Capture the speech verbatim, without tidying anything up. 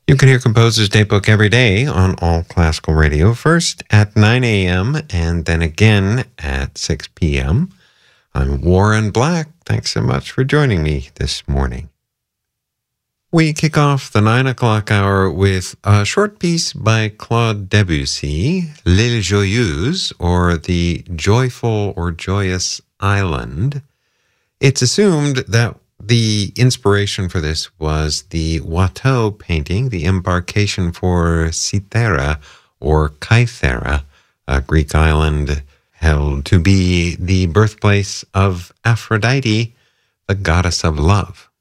You can hear Composer's Daybook every day on All Classical Radio, first at nine a.m. and then again at six p.m. I'm Warren Black. Thanks so much for joining me this morning. We kick off the nine o'clock hour with a short piece by Claude Debussy, L'Île Joyeuse, or The Joyful or Joyous Island. It's assumed that the inspiration for this was the Watteau painting, the embarkation for Cythera or Kythera, a Greek island held to be the birthplace of Aphrodite, the goddess of love.